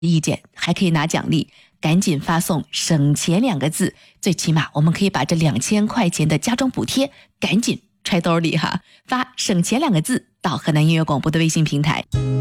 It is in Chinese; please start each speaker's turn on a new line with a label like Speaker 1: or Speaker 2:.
Speaker 1: 意见，还可以拿奖励，赶紧发送省钱2个字，最起码我们可以把这2000块钱的家装补贴赶紧揣兜里哈，发省钱2个字到河南音乐广播的微信平台。